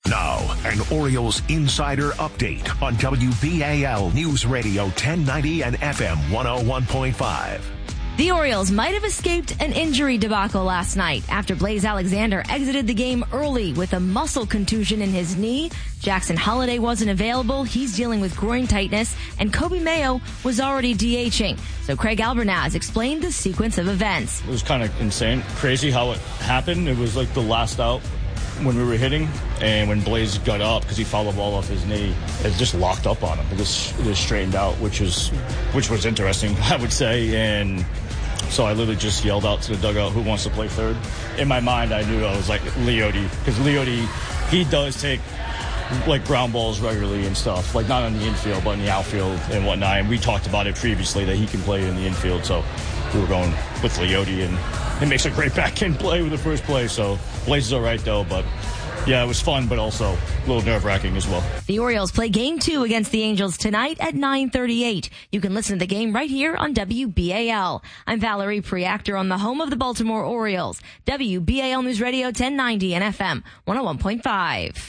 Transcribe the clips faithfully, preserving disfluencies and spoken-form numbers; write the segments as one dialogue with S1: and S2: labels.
S1: Now, an Orioles Insider Update on W B A L News Radio ten ninety and F M one oh one point five.
S2: The Orioles might have escaped an injury debacle last night after Blaze Alexander exited the game early with a muscle contusion in his knee. Jackson Holliday wasn't available. He's dealing with groin tightness, and Kobe Mayo was already DHing. So Craig Albernaz explained the sequence of events.
S3: It was kind of insane, crazy how it happened. It was like the last out when we were hitting, and when Blaze got up because he fouled the ball off his knee, it just locked up on him. It just, it just straightened out, which was which was interesting, I would say. And so I literally just yelled out to the dugout, "Who wants to play third?" In my mind, I knew I was like Leote, because Leote, he does take like ground balls regularly and stuff, like not on the infield, but in the outfield and whatnot. And we talked about it previously that he can play in the infield, so we were going with Leote, and it makes a great back-end play with the first play. So Blaze is all right, though, but yeah, it was fun, but also a little nerve-wracking as well.
S2: The Orioles play game two against the Angels tonight at nine thirty-eight. You can listen to the game right here on W B A L. I'm Valerie Preactor on the home of the Baltimore Orioles, W B A L News Radio ten ninety and F M one oh one point five.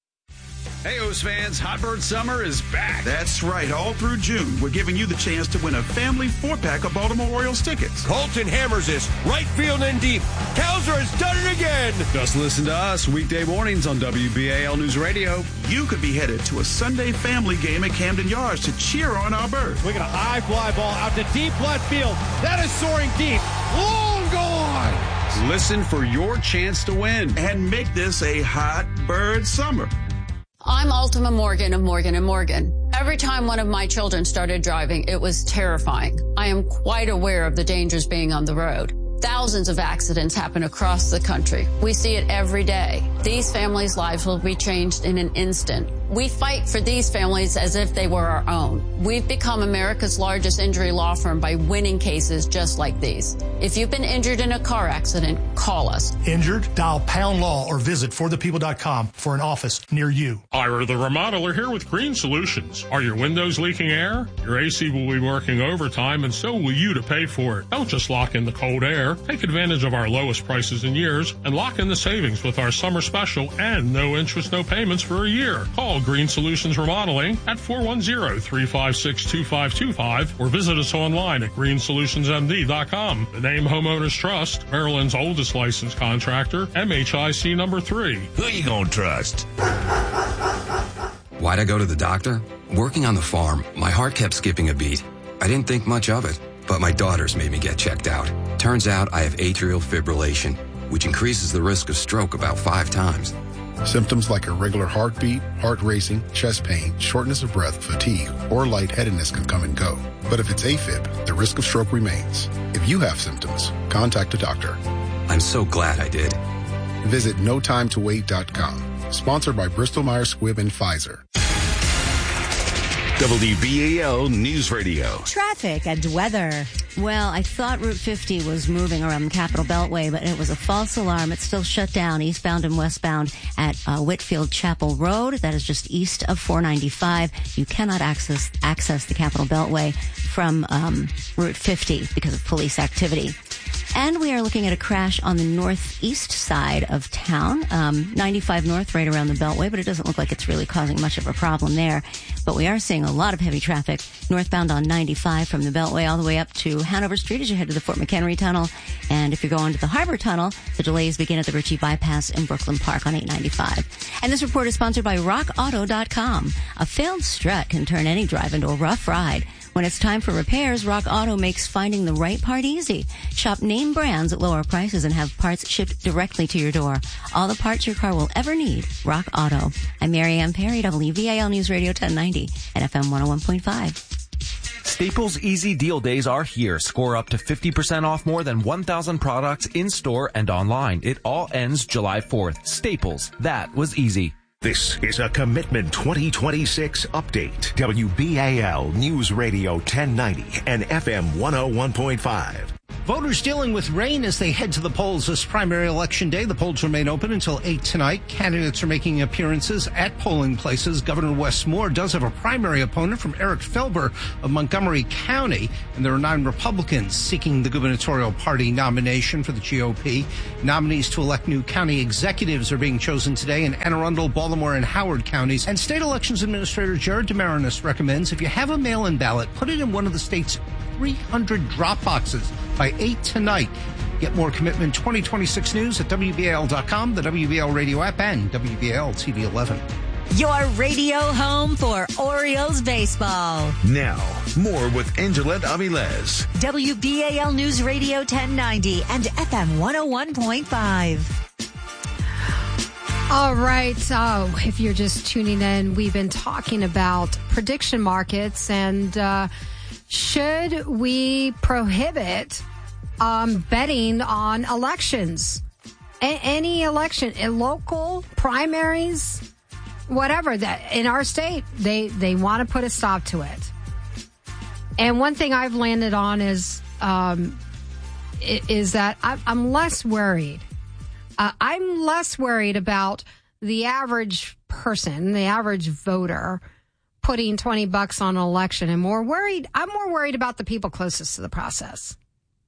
S4: Hey, O's fans, Hot Bird Summer is back.
S5: That's right. All through June, we're giving you the chance to win a family four-pack of Baltimore Orioles tickets.
S6: Colton hammers this right field and deep. Kowser has done it again.
S4: Just listen to us weekday mornings on W B A L News Radio.
S5: You could be headed to a Sunday family game at Camden Yards to cheer on our bird.
S6: We got a high fly ball out to deep left field. That is soaring deep. Long gone.
S4: Listen for your chance to win.
S5: And make this a Hot Bird Summer.
S7: I'm Ultima Morgan of Morgan and Morgan. Every time one of my children started driving, it was terrifying. I am quite aware of the dangers being on the road. Thousands of accidents happen across the country. We see it every day. These families' lives will be changed in an instant. We fight for these families as if they were our own. We've become America's largest injury law firm by winning cases just like these. If you've been injured in a car accident, call us.
S8: Injured? Dial pound law or visit for the people dot com for an office near you.
S9: Ira the Remodeler here with Green Solutions. Are your windows leaking air? Your A C will be working overtime, and so will you to pay for it. Don't just lock in the cold air. Take advantage of our lowest prices in years and lock in the savings with our summer special and no interest, no payments for a year. Call Green Solutions Remodeling at four one zero, three five six, two five two five or visit us online at green solutions m d dot com. The name Homeowners Trust, Maryland's oldest licensed contractor, M H I C number three.
S1: Who you gonna trust?
S10: Why'd I go to the doctor? Working on the farm, my heart kept skipping a beat. I didn't think much of it, but my daughters made me get checked out. Turns out I have atrial fibrillation, which increases the risk of stroke about five times.
S11: Symptoms like irregular heartbeat, heart racing, chest pain, shortness of breath, fatigue, or lightheadedness can come and go. But if it's AFib, the risk of stroke remains. If you have symptoms, contact a doctor.
S10: I'm so glad I did.
S11: Visit no time to wait dot com. Sponsored by Bristol Myers Squibb and Pfizer.
S1: W B A L News Radio.
S12: Traffic and weather. Well, I thought Route fifty was moving around the Capitol Beltway, but it was a false alarm. It's still shut down eastbound and westbound at uh, Whitfield Chapel Road. That is just east of four ninety-five. You cannot access access the Capitol Beltway from um, Route fifty because of police activity. And we are looking at a crash on the northeast side of town, um, ninety-five north, right around the Beltway, but it doesn't look like it's really causing much of a problem there. But we are seeing a lot of heavy traffic northbound on ninety-five from the Beltway all the way up to Hanover Street as you head to the Fort McHenry Tunnel. And if you're going to the Harbor Tunnel, the delays begin at the Ritchie Bypass in Brooklyn Park on eight ninety-five. And this report is sponsored by rock auto dot com. A failed strut can turn any drive into a rough ride. When it's time for repairs, Rock Auto makes finding the right part easy. Shop name brands at lower prices and have parts shipped directly to your door. All the parts your car will ever need. Rock Auto. I'm Mary Ann Perry, W V A L News Radio ten ninety and F M one oh one point five.
S13: Staples Easy Deal Days are here. Score up to fifty percent off more than one thousand products in-store and online. It all ends July fourth. Staples. That was easy.
S1: This is a Commitment twenty twenty-six update. W B A L News Radio ten ninety and F M one oh one point five.
S14: Voters dealing with rain as they head to the polls this primary election day. The polls remain open until eight tonight. Candidates are making appearances at polling places. Governor Wes Moore does have a primary opponent from Eric Felber of Montgomery County, and there are nine Republicans seeking the gubernatorial party nomination for the G O P. Nominees to elect new county executives are being chosen today in Anne Arundel, Baltimore, and Howard counties. And State Elections Administrator Jared DeMarinis recommends if you have a mail-in ballot, put it in one of the state's three hundred drop boxes by eight tonight. Get more Commitment twenty twenty-six news at W B A L dot com, the W B A L radio app, and W B A L T V eleven.
S15: Your radio home for Orioles baseball.
S16: Now, more with Angelette Avilés.
S15: W B A L News Radio ten ninety and F M one oh one point five.
S17: All right. So if you're just tuning in, we've been talking about prediction markets and uh, should we prohibit um, betting on elections? A- any election, a local primaries, whatever that in our state, they, they want to put a stop to it. And one thing I've landed on is, um, is that I'm less worried. Uh, I'm less worried about the average person, the average voter, putting twenty bucks on an election, and more worried. I'm more worried about the people closest to the process.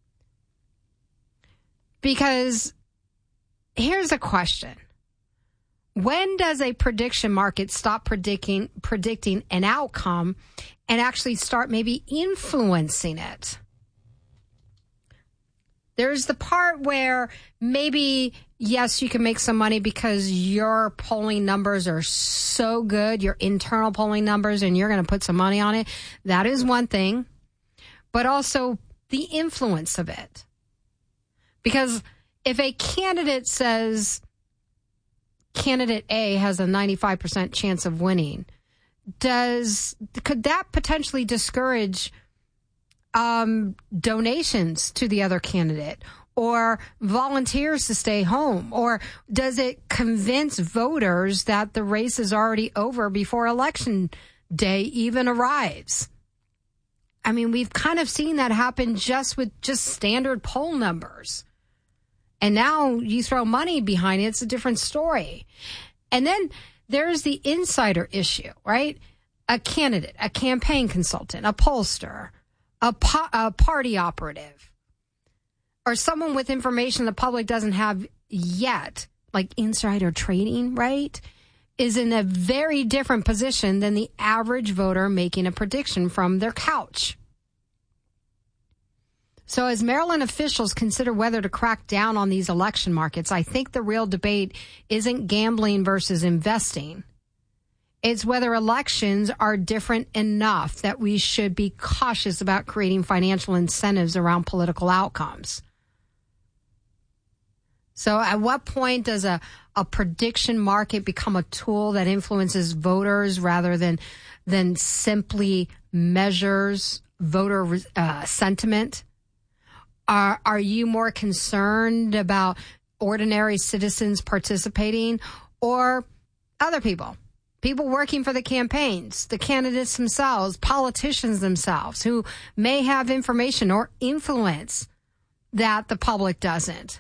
S17: Because here's a question. When does a prediction market stop predicting predicting an outcome and actually start maybe influencing it? There's the part where maybe, yes, you can make some money because your polling numbers are so good, your internal polling numbers, and you're going to put some money on it. That is one thing. But also the influence of it. Because if a candidate says candidate A has a ninety-five percent chance of winning, does could that potentially discourage Um, donations to the other candidate or volunteers to stay home? Or does it convince voters that the race is already over before election day even arrives? I mean, we've kind of seen that happen just with just standard poll numbers. And now you throw money behind it, it's a different story. And then there's the insider issue, right? A candidate, a campaign consultant, a pollster, A, po- a party operative, or someone with information the public doesn't have yet, like insider trading, right, is in a very different position than the average voter making a prediction from their couch. So as Maryland officials consider whether to crack down on these election markets, I think the real debate isn't gambling versus investing. It's whether elections are different enough that we should be cautious about creating financial incentives around political outcomes. So at what point does a, a prediction market become a tool that influences voters rather than, than simply measures voter uh, sentiment? Are, are you more concerned about ordinary citizens participating or other people? People working for the campaigns, the candidates themselves, politicians themselves who may have information or influence that the public doesn't.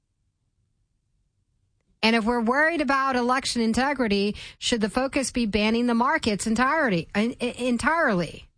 S17: And if we're worried about election integrity, should the focus be banning the markets entirety, entirely?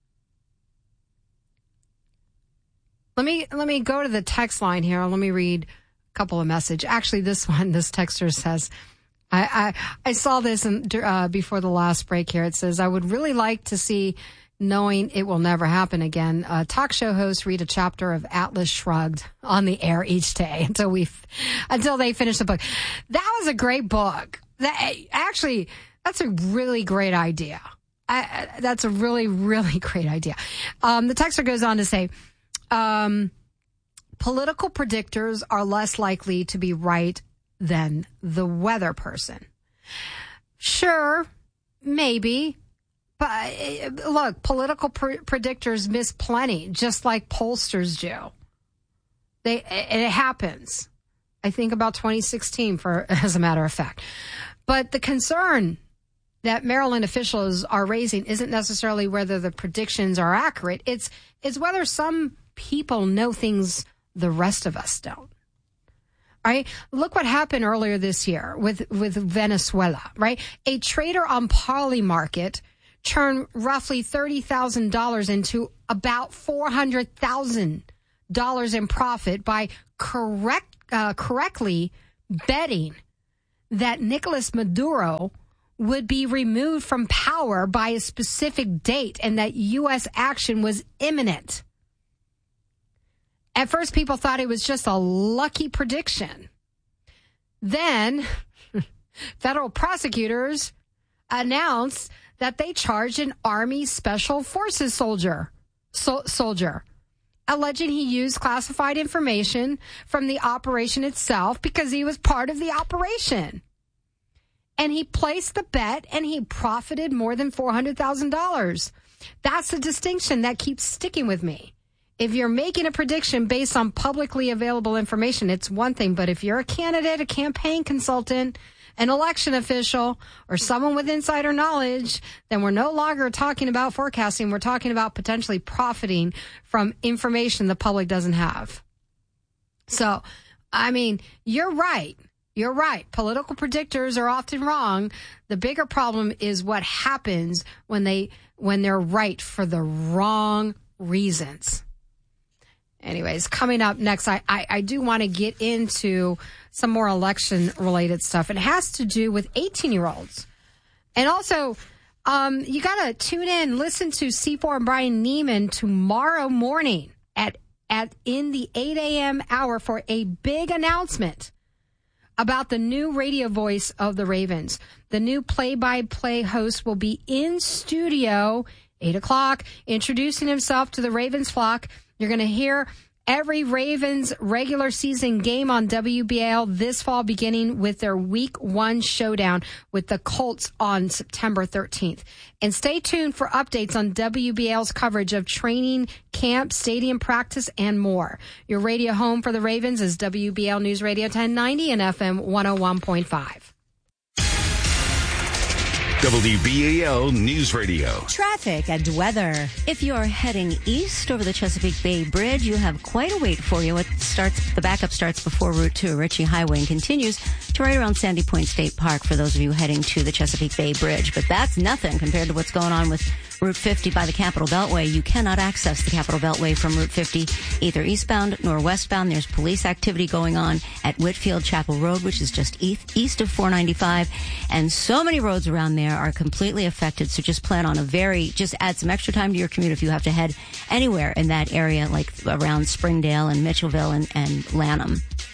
S17: Let me let me go to the text line here. Let me read a couple of messages. Actually, this one, this texter says, I, I, I saw this in, uh, before the last break here. It says, I would really like to see, knowing it will never happen again, uh, talk show hosts read a chapter of Atlas Shrugged on the air each day until we, until they finish the book. That was a great book. That actually, that's a really great idea. I, that's a really, really great idea. Um, the texter goes on to say, um, political predictors are less likely to be right than the weather person. Sure, maybe. But look, political pre- predictors miss plenty, just like pollsters do. They, it happens. I think about twenty sixteen, for as a matter of fact. But the concern that Maryland officials are raising isn't necessarily whether the predictions are accurate. It's, it's whether some people know things The rest of us don't. All right? Look what happened earlier this year with, with Venezuela, right? A trader on Polymarket turned roughly thirty thousand dollars into about four hundred thousand dollars in profit by correct, uh, correctly betting that Nicolas Maduro would be removed from power by a specific date and that U S action was imminent. At first, people thought it was just a lucky prediction. Then, federal prosecutors announced that they charged an Army Special Forces soldier, so, soldier, alleging he used classified information from the operation itself because he was part of the operation. And he placed the bet and he profited more than four hundred thousand dollars. That's the distinction that keeps sticking with me. If you're making a prediction based on publicly available information, it's one thing. But if you're a candidate, a campaign consultant, an election official, or someone with insider knowledge, then we're no longer talking about forecasting. We're talking about potentially profiting from information the public doesn't have. So, I mean, you're right. You're right. Political predictors are often wrong. The bigger problem is what happens when they when they're right for the wrong reasons. Anyways, coming up next, I, I, I do want to get into some more election-related stuff. It has to do with eighteen-year-olds. And also, um, you got to tune in, listen to C four and Brian Neiman tomorrow morning at, at in the eight a.m. hour for a big announcement about the new radio voice of the Ravens. The new play-by-play host will be in studio, eight o'clock, introducing himself to the Ravens flock. You're going to hear every Ravens regular season game on W B A L this fall, beginning with their week one showdown with the Colts on September thirteenth. And stay tuned for updates on W B A L's coverage of training, camp, stadium practice, and more. Your radio home for the Ravens is W B A L News Radio ten ninety and F M one oh one point five.
S16: W B A L News Radio.
S12: Traffic and weather. If you're heading east over the Chesapeake Bay Bridge, you have quite a wait for you. It starts, the backup starts before Route two, Ritchie Highway, and continues to right around Sandy Point State Park for those of you heading to the Chesapeake Bay Bridge. But that's nothing compared to what's going on with Route fifty by the Capitol Beltway. You cannot access the Capitol Beltway from Route fifty, either eastbound nor westbound. There's police activity going on at Whitfield Chapel Road, which is just east of four ninety-five. And so many roads around there are completely affected. So just plan on a very, just add some extra time to your commute if you have to head anywhere in that area, like around Springdale and Mitchellville and, and Lanham.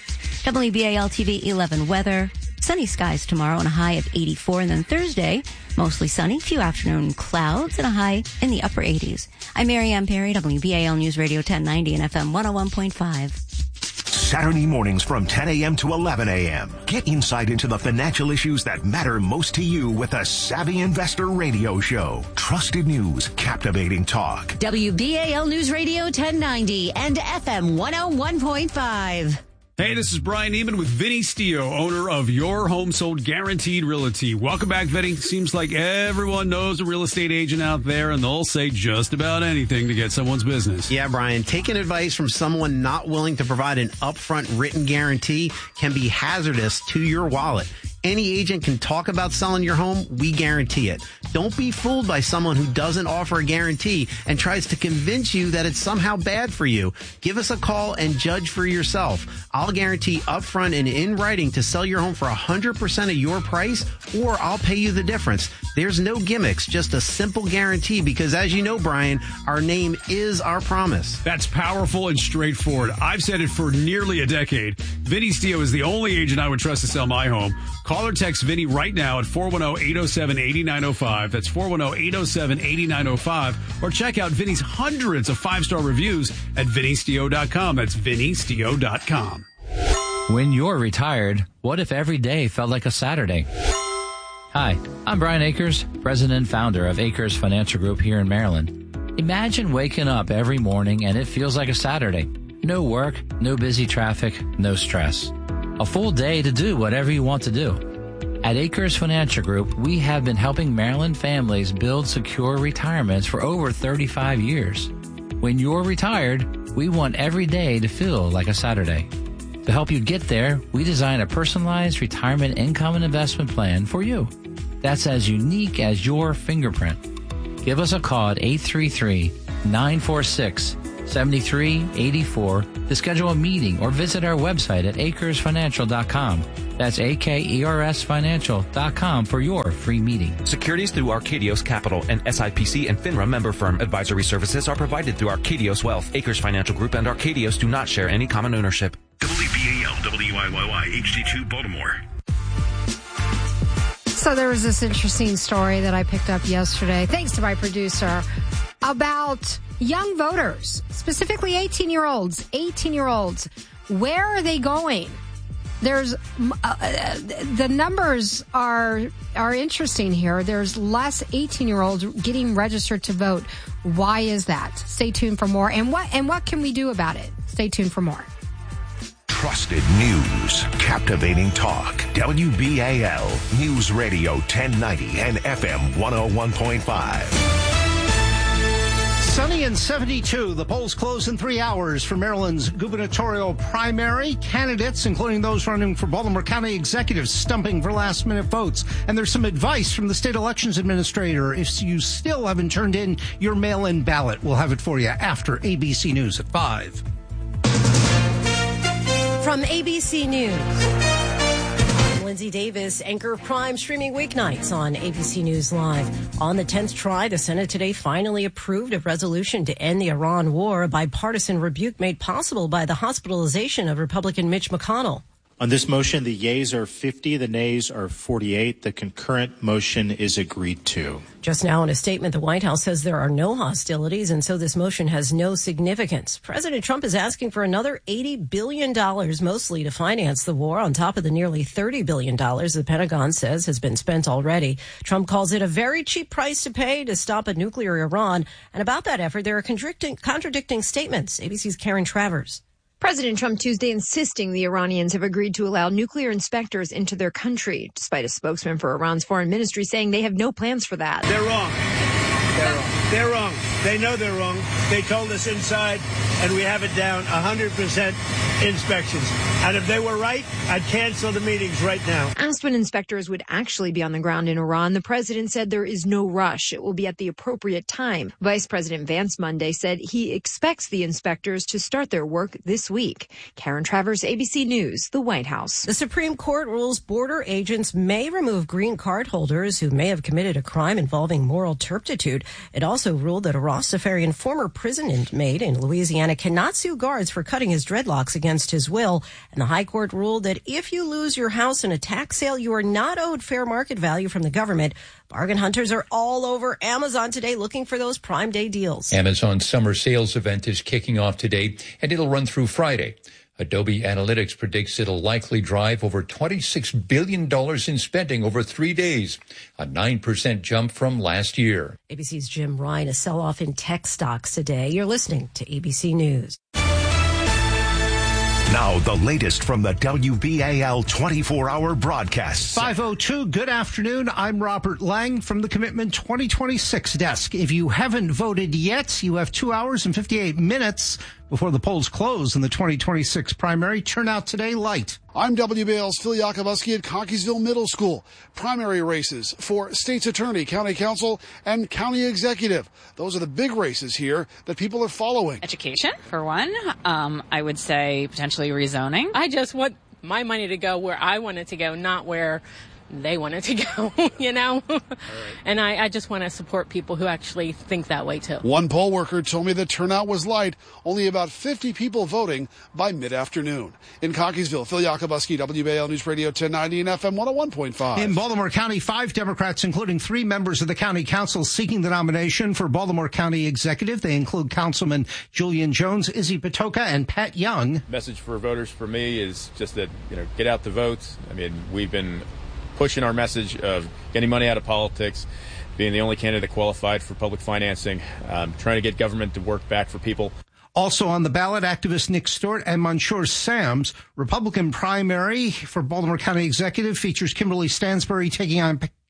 S12: W B A L T V eleven weather. Sunny skies tomorrow and a high of eighty-four. And then Thursday, mostly sunny, few afternoon clouds and a high in the upper eighties. I'm Mary Ann Perry, W B A L News Radio ten ninety and F M one oh one point five.
S1: Saturday mornings from ten a.m. to eleven a.m. Get insight into the financial issues that matter most to you with the Savvy Investor Radio Show. Trusted news, captivating talk.
S15: W B A L News Radio ten ninety and F M one oh one point five.
S4: Hey, this is Brian Neiman with Vinny Stio, owner of Your Home Sold Guaranteed Realty. Welcome back, Vinny. Seems like everyone knows a real estate agent out there, and they'll say just about anything to get someone's business.
S18: Yeah, Brian, taking advice from someone not willing to provide an upfront written guarantee can be hazardous to your wallet. Any agent can talk about selling your home. We guarantee it. Don't be fooled by someone who doesn't offer a guarantee and tries to convince you that it's somehow bad for you. Give us a call and judge for yourself. I'll guarantee upfront and in writing to sell your home for one hundred percent of your price, or I'll pay you the difference. There's no gimmicks, just a simple guarantee, because as you know, Brian, our name is our promise.
S4: That's powerful and straightforward. I've said it for nearly a decade. Vinny Stio is the only agent I would trust to sell my home. Call or text Vinny right now at four one zero, eight zero seven, eight nine zero five. That's four one zero, eight zero seven, eight nine zero five. Or check out Vinny's hundreds of five-star reviews at vinny stio dot com. That's vinny stio dot com.
S19: When you're retired, what if every day felt like a Saturday? Hi, I'm Brian Akers, president and founder of Akers Financial Group here in Maryland. Imagine waking up every morning and it feels like a Saturday. No work, no busy traffic, no stress. A full day to do whatever you want to do. At Akers Financial Group, we have been helping Maryland families build secure retirements for over thirty-five years. When you're retired, we want every day to feel like a Saturday. To help you get there, we design a personalized retirement income and investment plan for you. That's as unique as your fingerprint. Give us a call at eight three three, nine four six, seven three eight four to schedule a meeting or visit our website at acres financial dot com. That's A K E R S financial dot com for your free meeting.
S13: Securities through Arcadios Capital and S I P C and FINRA member firm. Advisory services are provided through Arcadios Wealth. Acres Financial Group and Arcadios do not share any common ownership.
S16: W B A L, W I Y Y, H D two, Baltimore.
S17: So there was this interesting story that I picked up yesterday, thanks to my producer, about young voters, specifically eighteen-year-olds. eighteen-year-olds. Where are they going? There's uh, the numbers are are interesting here. There's less eighteen-year-olds getting registered to vote. Why is that? Stay tuned for more. And what and what can we do about it? Stay tuned for more.
S1: Trusted news, captivating talk. W B A L News Radio ten ninety and F M one oh one point five.
S14: Sunny and seventy-two. The polls close in three hours for Maryland's gubernatorial primary. Candidates, including those running for Baltimore County executives, stumping for last-minute votes. And there's some advice from the state elections administrator. If you still haven't turned in your mail-in ballot, we'll have it for you after A B C News at five.
S20: From A B C News, I'm Lindsay Davis, anchor of Prime, streaming weeknights on A B C News Live. On the tenth try, the Senate today finally approved a resolution to end the Iran war, a bipartisan rebuke made possible by the hospitalization of Republican Mitch McConnell.
S21: On this motion, the yeas are fifty, the nays are forty-eight. The concurrent motion is agreed to.
S20: Just now in a statement, the White House says there are no hostilities, and so this motion has no significance. President Trump is asking for another eighty billion dollars, mostly to finance the war, on top of the nearly thirty billion dollars the Pentagon says has been spent already. Trump calls it a very cheap price to pay to stop a nuclear Iran. And about that effort, there are contradicting, contradicting statements. A B C's Karen Travers.
S22: President Trump Tuesday insisting the Iranians have agreed to allow nuclear inspectors into their country, despite a spokesman for Iran's foreign ministry saying they have no plans for that.
S23: They're wrong. They're wrong. They're wrong. They know they're wrong. They told us inside, and we have it down, one hundred percent inspections. And if they were right, I'd cancel the meetings right now.
S22: Asked when inspectors would actually be on the ground in Iran, the president said there is no rush. It will be at the appropriate time. Vice President Vance Monday said he expects the inspectors to start their work this week. Karen Travers, A B C News, the White House.
S20: The Supreme Court rules border agents may remove green card holders who may have committed a crime involving moral turpitude. It also ruled that a Rastafarian former prison inmate in Louisiana cannot sue guards for cutting his dreadlocks against his will. And the High Court ruled that if you lose your house in a tax sale, you are not owed fair market value from the government. Bargain hunters are all over Amazon today looking for those Prime Day deals.
S24: Amazon's summer sales event is kicking off today, and it'll run through Friday. Adobe Analytics predicts it'll likely drive over twenty-six billion dollars in spending over three days, a nine percent jump from last year.
S20: A B C's Jim Ryan, a sell-off in tech stocks today. You're listening to A B C News.
S1: Now, the latest from the W B A L twenty-four hour broadcast.
S14: five oh two, good afternoon. I'm Robert Lang from the Commitment twenty twenty-six desk. If you haven't voted yet, you have two hours and fifty-eight minutes before the polls close in the twenty twenty-six primary. Turnout today light.
S25: I'm W B A L's Phil Yakubowski at Cockeysville Middle School. Primary races for state's attorney, county council, and county executive. Those are the big races here that people are following.
S26: Education, for one. Um, I would say potentially rezoning.
S27: I just want my money to go where I want it to go, not where they want it to go, you know? Right. And I, I just want to support people who actually think that way, too.
S25: One poll worker told me the turnout was light, only about fifty people voting by mid-afternoon. In Cockeysville, Phil Yakubowski, W B A L News Radio ten ninety and F M one oh one point five.
S14: In Baltimore County, five Democrats, including three members of the county council, seeking the nomination for Baltimore County Executive. They include Councilman Julian Jones, Izzy Patoka, and Pat Young.
S28: Message for voters for me is just that, you know, get out the votes. I mean, we've been pushing our message of getting money out of politics, being the only candidate qualified for public financing, um, trying to get government to work back for people.
S14: Also on the ballot, activist Nick Stewart and Mansour Sams. Republican primary for Baltimore County Executive features Kimberly Stansbury taking on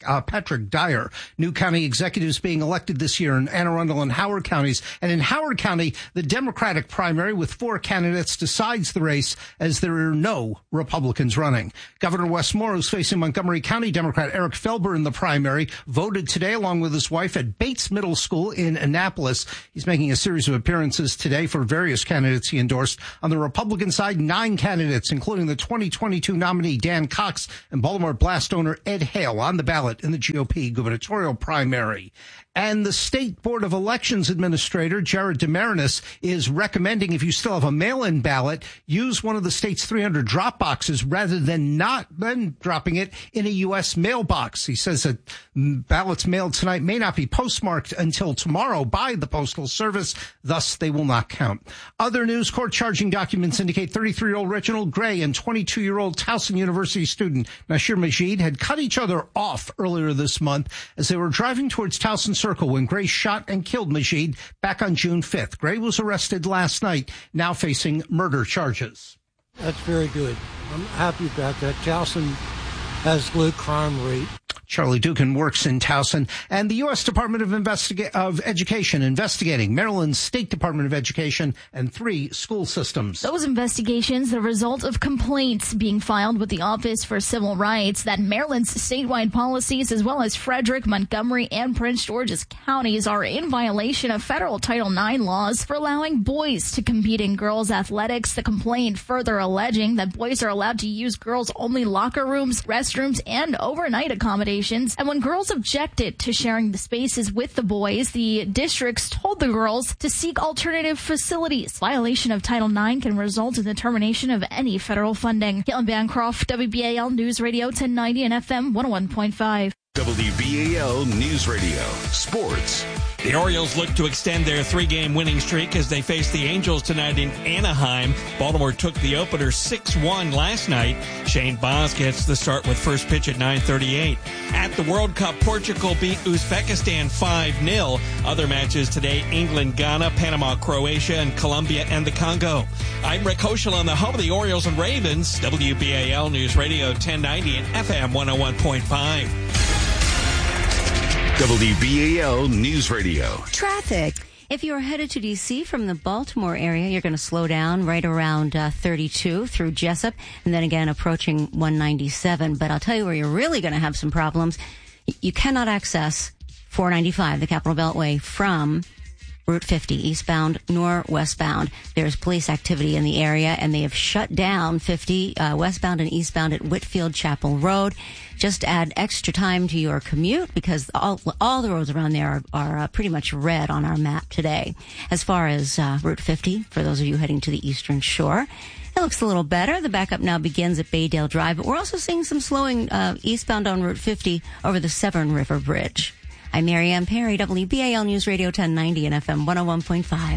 S14: uh, Patrick Dyer. New county executives being elected this year in Anne Arundel and Howard counties. And in Howard County, the Democratic primary with four candidates decides the race as there are no Republicans running. Governor Wes Moore, who's facing Montgomery County Democrat Eric Felber in the primary, voted today along with his wife at Bates Middle School in Annapolis. He's making a series of appearances today for various candidates he endorsed. On the Republican side, nine candidates, including the twenty twenty-two nominee Dan Cox and Baltimore Blast owner Ed Hale, on the ballot in the G O P gubernatorial primary. And the State Board of Elections Administrator, Jared DeMarinis, is recommending, if you still have a mail-in ballot, use one of the state's three hundred drop boxes rather than not then dropping it in a U S mailbox. He says that ballots mailed tonight may not be postmarked until tomorrow by the Postal Service, thus they will not count. Other news, court charging documents indicate thirty-three-year-old Reginald Gray and twenty-two-year-old Towson University student Nasir Majid had cut each other off earlier this month as they were driving towards Towson Circle when Gray shot and killed Majid back on June fifth. Gray was arrested last night, now facing murder charges.
S2: That's very good. I'm happy about that. Towson has low crime rate.
S14: Charlie Dukin works in Towson, and the U S Department of Investiga- of Education investigating Maryland's State Department of Education and three school systems.
S3: Those investigations, the result of complaints being filed with the Office for Civil Rights that Maryland's statewide policies, as well as Frederick, Montgomery, and Prince George's counties, are in violation of federal Title nine laws for allowing boys to compete in girls' athletics. The complaint further alleging that boys are allowed to use girls-only locker rooms, restrooms, and overnight accommodations. And when girls objected to sharing the spaces with the boys, the districts told the girls to seek alternative facilities. Violation of Title nine can result in the termination of any federal funding. Caitlin Bancroft, W B A L News Radio ten ninety and F M one oh one point five.
S1: W B A L News Radio Sports.
S5: The Orioles look to extend their three-game winning streak as they face the Angels tonight in Anaheim. Baltimore took the opener six one last night. Shane Baz gets the start with first pitch at nine thirty-eight. At the World Cup, Portugal beat Uzbekistan five nil. Other matches today, England, Ghana, Panama, Croatia, and Colombia and the Congo. I'm Rick Hoschel on the home of the Orioles and Ravens, W B A L News Radio ten ninety and F M one oh one point five.
S1: W B A L News Radio.
S12: Traffic. If you're headed to D C from the Baltimore area, you're going to slow down right around uh, thirty-two through Jessup, and then again approaching one ninety-seven. But I'll tell you where you're really going to have some problems. You cannot access four ninety-five, the Capitol Beltway, from Route fifty, eastbound nor westbound. There's police activity in the area, and they have shut down fifty uh, westbound and eastbound at Whitfield Chapel Road. Just add extra time to your commute because all all the roads around there are, are uh, pretty much red on our map today. As far as uh, Route fifty, for those of you heading to the Eastern Shore, it looks a little better. The backup now begins at Baydale Drive, but we're also seeing some slowing uh, eastbound on Route fifty over the Severn River Bridge. I'm Mary Ann Perry, W B A L News Radio ten ninety and F M one oh one point five.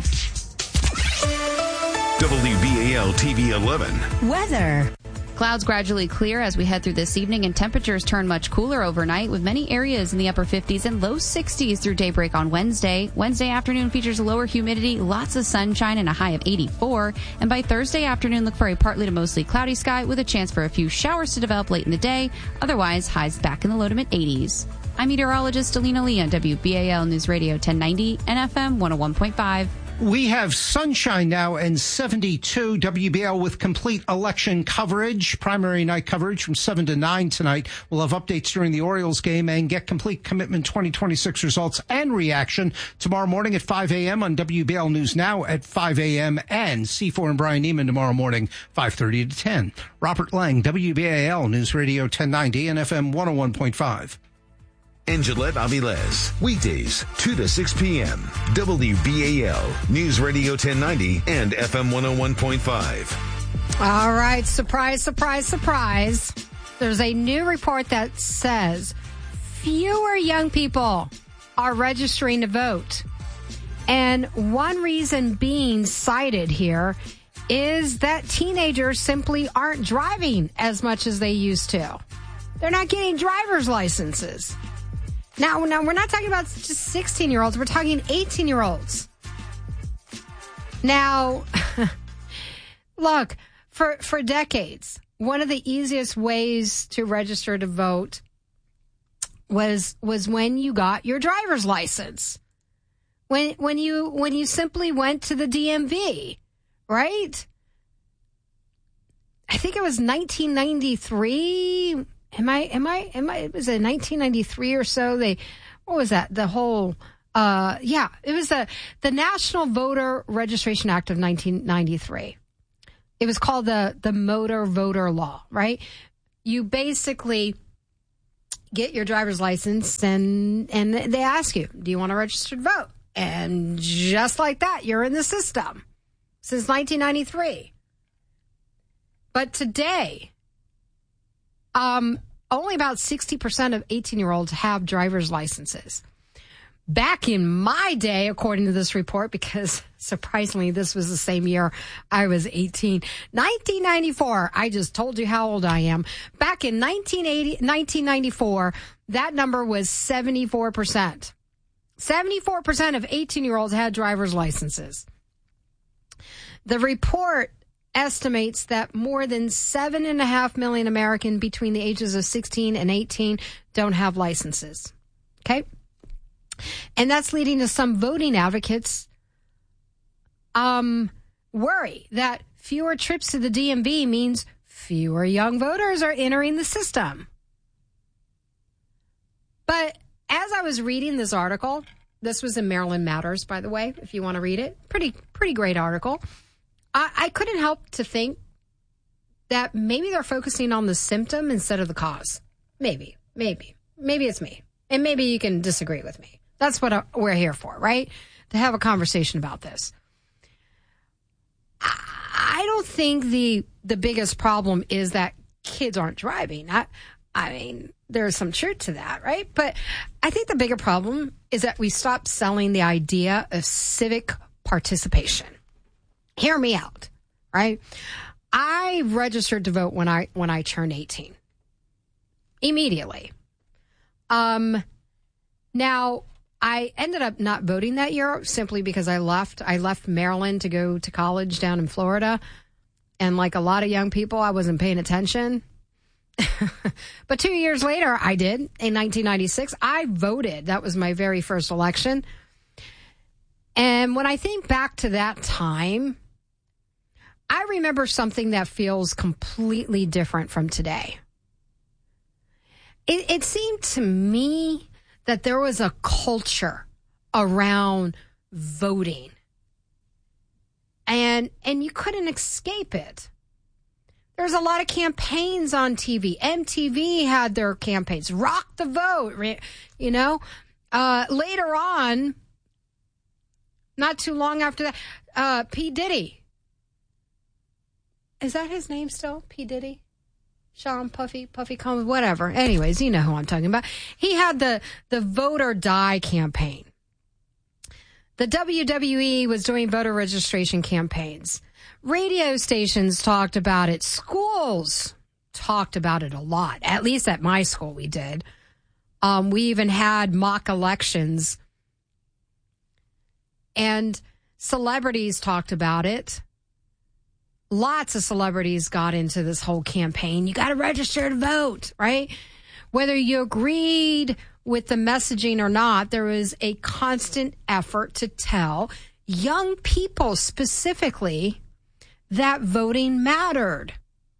S1: W B A L T V eleven.
S6: Weather. Clouds gradually clear as we head through this evening, and temperatures turn much cooler overnight, with many areas in the upper fifties and low sixties through daybreak on Wednesday. Wednesday afternoon features lower humidity, lots of sunshine, and a high of eighty-four. And by Thursday afternoon, look for a partly to mostly cloudy sky with a chance for a few showers to develop late in the day. Otherwise, highs back in the low to mid eighties. I'm meteorologist Alina Lee on W B A L News Radio ten ninety and F M one oh one point five.
S14: We have sunshine now and seventy-two. W B L with complete election coverage, primary night coverage from seven to nine tonight. We'll have updates during the Orioles game and get complete commitment twenty twenty-six results and reaction tomorrow morning at five a.m. on W B L News Now at five a.m. and C four and Brian Neiman tomorrow morning, five thirty to ten. Robert Lang, W B A L News Radio ten ninety and F M one oh one point five.
S1: And Gillette Avilés, weekdays, two to six p.m. W B A L, News Radio ten ninety and F M one oh one point five.
S17: All right, surprise, surprise, surprise. There's a new report that says fewer young people are registering to vote. And one reason being cited here is that teenagers simply aren't driving as much as they used to. They're not getting driver's licenses. Now, now we're not talking about just sixteen-year-olds. We're talking eighteen-year-olds. Now, look, for, for decades, one of the easiest ways to register to vote was was when you got your driver's license. When when you when you simply went to the D M V, right? I think it was nineteen ninety-three. Am I am I am I was it nineteen ninety-three or so? They what was that? The whole uh yeah, it was the the National Voter Registration Act of nineteen ninety-three. It was called the the Motor Voter Law, right? You basically get your driver's license and and they ask you, do you want to register to vote? And just like that, you're in the system since nineteen ninety-three. But today, um, only about sixty percent of eighteen-year-olds have driver's licenses. Back in my day, according to this report, because surprisingly, this was the same year I was eighteen, nineteen ninety-four, I just told you how old I am. Back in nineteen eighty, nineteen ninety-four, that number was seventy-four percent. seventy-four percent of eighteen-year-olds had driver's licenses. The report estimates that more than seven and a half million Americans between the ages of sixteen and eighteen don't have licenses. Okay? And that's leading to some voting advocates um, worry that fewer trips to the D M V means fewer young voters are entering the system. But as I was reading this article, this was in Maryland Matters, by the way, if you want to read it. Pretty, pretty great article. I, I couldn't help to think that maybe they're focusing on the symptom instead of the cause. Maybe, maybe, maybe it's me. And maybe you can disagree with me. That's what we're here for, right? To have a conversation about this. I don't think the the biggest problem is that kids aren't driving. I, I mean, there's some truth to that, right? But I think the bigger problem is that we stopped selling the idea of civic participation. Hear me out, right? I registered to vote when I when I turned eighteen. Immediately. Um, now, I ended up not voting that year simply because I left. I left Maryland to go to college down in Florida. And like a lot of young people, I wasn't paying attention. But two years later, I did. In nineteen ninety-six, I voted. That was my very first election. And when I think back to that time, I remember something that feels completely different from today. It, it seemed to me that there was a culture around voting. And and you couldn't escape it. There's a lot of campaigns on T V. M T V had their campaigns. Rock the Vote, you know. Uh, later on, not too long after that, uh, P. Diddy. Is that his name still? P. Diddy? Sean Puffy, Puffy Combs, whatever. Anyways, you know who I'm talking about. He had the, the Vote or Die campaign. The W W E was doing voter registration campaigns. Radio stations talked about it. Schools talked about it a lot. At least at my school we did. Um, we even had mock elections. And celebrities talked about it. Lots of celebrities got into this whole campaign. You got to register to vote, right? Whether you agreed with the messaging or not, there was a constant effort to tell young people specifically that voting mattered.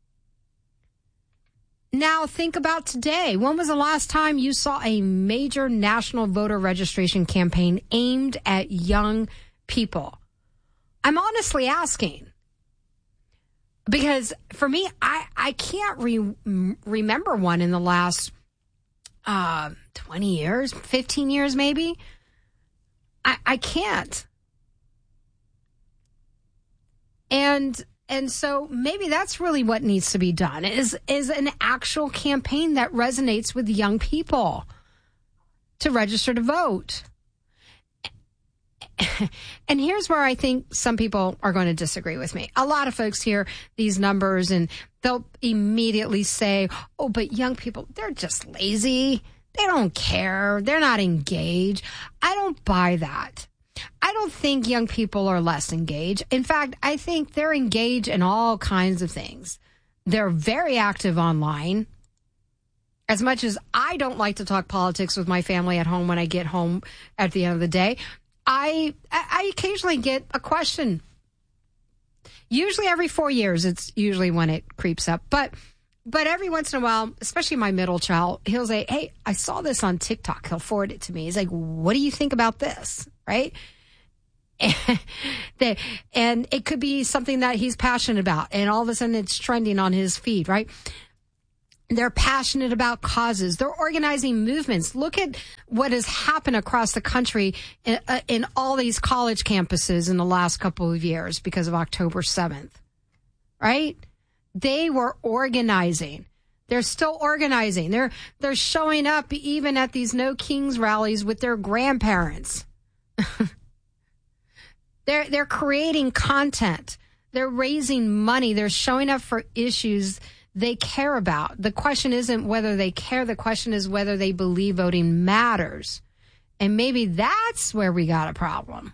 S17: Now think about today. When was the last time you saw a major national voter registration campaign aimed at young people? I'm honestly asking. Because for me, I, I can't re- remember one in the last uh, twenty years, fifteen years maybe. I, I can't. And and so maybe that's really what needs to be done is is an actual campaign that resonates with young people to register to vote. And here's where I think some people are going to disagree with me. A lot of folks hear these numbers and they'll immediately say, oh, but young people, they're just lazy. They don't care. They're not engaged. I don't buy that. I don't think young people are less engaged. In fact, I think they're engaged in all kinds of things. They're very active online. As much as I don't like to talk politics with my family at home when I get home at the end of the day, I I occasionally get a question. Usually every four years, it's usually when it creeps up. But but every once in a while, especially my middle child, he'll say, hey, I saw this on TikTok. He'll forward it to me. He's like, what do you think about this? Right? And, and it could be something that he's passionate about. And all of a sudden it's trending on his feed, right? They're passionate about causes. They're organizing movements. Look at what has happened across the country in, uh, in all these college campuses in the last couple of years because of October seventh, right? They were organizing. They're still organizing. They're, they're showing up even at these No Kings rallies with their grandparents. they're, they're creating content. They're raising money. They're showing up for issues they care about. The question isn't whether they care. The question is whether they believe voting matters. And maybe that's where we got a problem.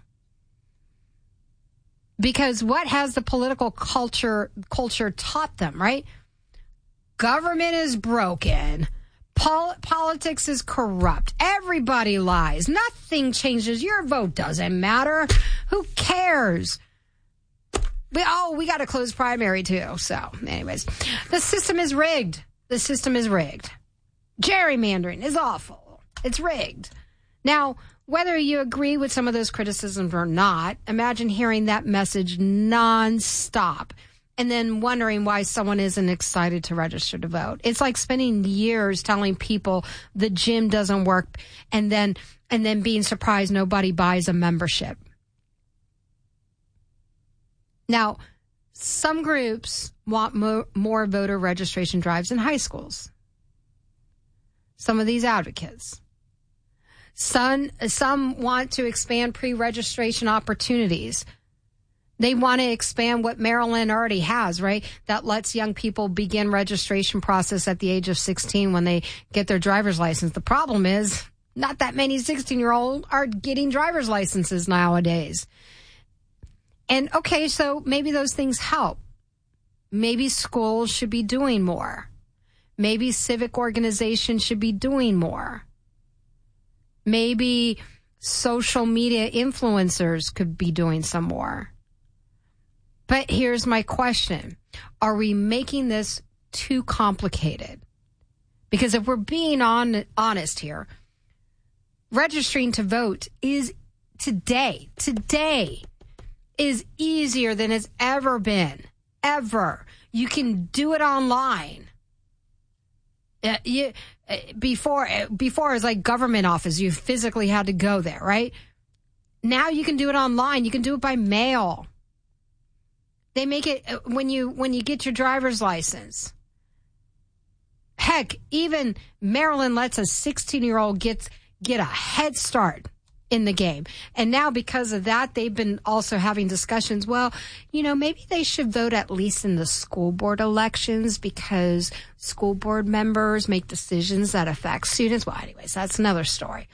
S17: Because what has the political culture culture taught them, right? Government is broken. Pol- politics is corrupt. Everybody lies. Nothing changes. Your vote doesn't matter. Who cares? We, oh, we got a closed primary too. So anyways, the system is rigged. The system is rigged. Gerrymandering is awful. It's rigged. Now, whether you agree with some of those criticisms or not, imagine hearing that message nonstop and then wondering why someone isn't excited to register to vote. It's like spending years telling people the gym doesn't work and then, and then being surprised nobody buys a membership. Now, some groups want mo- more voter registration drives in high schools. Some of these advocates. Some, some want to expand pre-registration opportunities. They want to expand what Maryland already has, right? That lets young people begin registration process at the age of sixteen when they get their driver's license. The problem is not that many sixteen-year-olds are getting driver's licenses nowadays. And okay, so maybe those things help. Maybe schools should be doing more. Maybe civic organizations should be doing more. Maybe social media influencers could be doing some more. But here's my question. Are we making this too complicated? Because if we're being on, honest here, registering to vote is today, today, is easier than it's ever been, ever. You can do it online. Uh, you, uh, before, uh, before it was like government office. You physically had to go there, right? Now you can do it online. You can do it by mail. They make it uh, when you when you get your driver's license. Heck, even Maryland lets a sixteen-year-old get get a head start in the game. And now because of that, they've been also having discussions. Well, you know, maybe they should vote at least in the school board elections because school board members make decisions that affect students. Well, anyways, that's another story.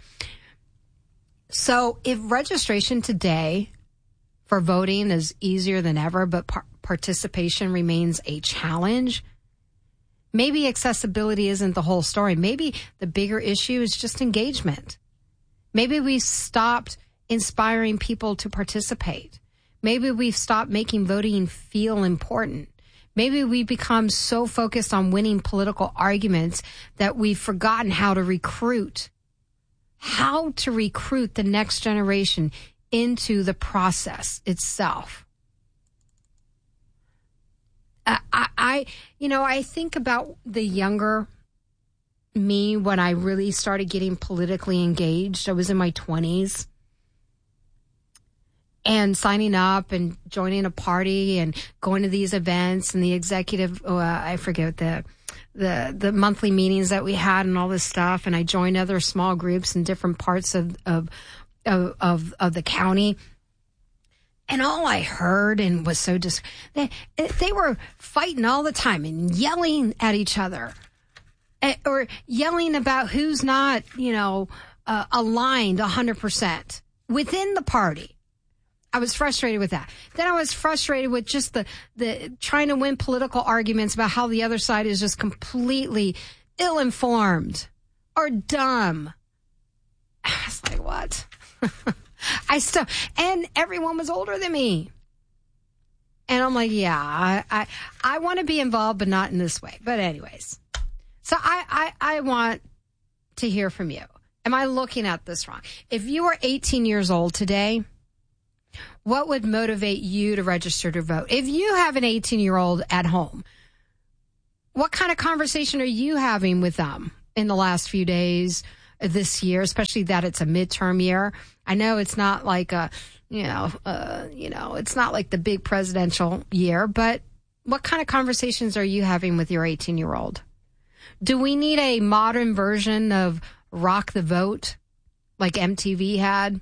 S17: So if registration today for voting is easier than ever, but par- participation remains a challenge, maybe accessibility isn't the whole story. Maybe the bigger issue is just engagement. Maybe we've stopped inspiring people to participate. Maybe we've stopped making voting feel important. Maybe we've become so focused on winning political arguments that we've forgotten how to recruit, how to recruit the next generation into the process itself. I, I, you know, I think about the younger me when I really started getting politically engaged. I was in my twenties and signing up and joining a party and going to these events and the executive, uh, I forget the, the, the monthly meetings that we had and all this stuff. And I joined other small groups in different parts of, of, of, of, of the county. And all I heard and was so just, they, they were fighting all the time and yelling at each other. Or yelling about who's not, you know, uh, aligned one hundred percent within the party. I was frustrated with that. Then I was frustrated with just the, the trying to win political arguments about how the other side is just completely ill-informed or dumb. I was like, what? I still, and everyone was older than me. And I'm like, yeah, I I, I want to be involved, but not in this way. But anyways, so I, I, I want to hear from you. Am I looking at this wrong? If you were eighteen years old today, what would motivate you to register to vote? If you have an eighteen-year-old at home, what kind of conversation are you having with them in the last few days this year, especially that it's a midterm year? I know it's not like a, you know, uh, you know, it's not like the big presidential year, but what kind of conversations are you having with your eighteen-year-old? Do we need a modern version of Rock the Vote like M T V had?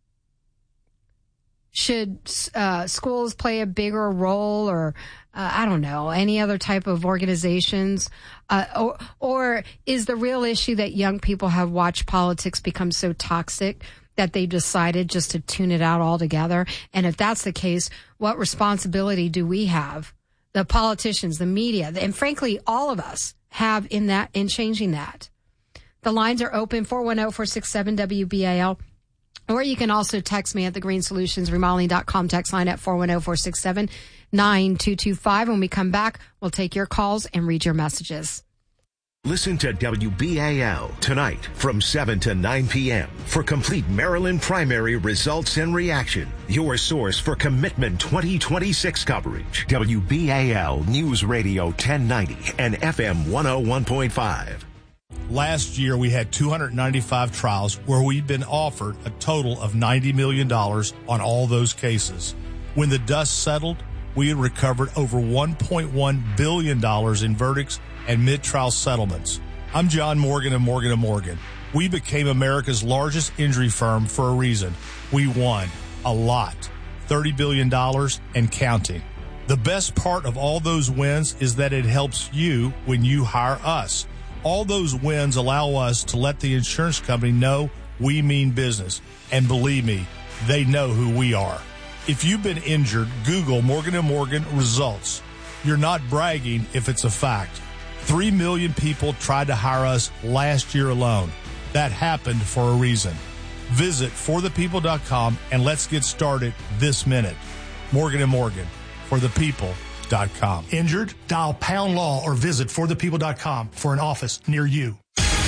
S17: Should uh, schools play a bigger role, or uh, I don't know, any other type of organizations? Uh, or, or is the real issue that young people have watched politics become so toxic that they decided just to tune it out altogether? And if that's the case, what responsibility do we have, the politicians, the media, and frankly, all of us have in that, in changing that? The lines are open, four one zero, four six seven, W B A L. Or you can also text me at the green solutions remodeling dot com text line at four one zero, four six seven, nine two two five. When we come back, we'll take your calls and read your messages.
S1: Listen to W B A L tonight from seven to nine p.m. for complete Maryland primary results and reaction. Your source for Commitment twenty twenty-six coverage. W B A L News Radio ten ninety and F M one oh one point five.
S4: Last year, we had two hundred ninety-five trials where we'd been offered a total of ninety million dollars on all those cases. When the dust settled, we had recovered over one point one billion dollars in verdicts and mid-trial settlements. I'm John Morgan of Morgan and Morgan. We became America's largest injury firm for a reason. We won a lot, thirty billion dollars and counting. The best part of all those wins is that it helps you when you hire us. All those wins allow us to let the insurance company know we mean business. And believe me, they know who we are. If you've been injured, Google Morgan and Morgan results. You're not bragging if it's a fact. Three million people tried to hire us last year alone. That happened for a reason. Visit for the people dot com and let's get started this minute. Morgan and Morgan, for the people dot com.
S7: Injured? Dial pound law or visit for the people dot com for an office near you.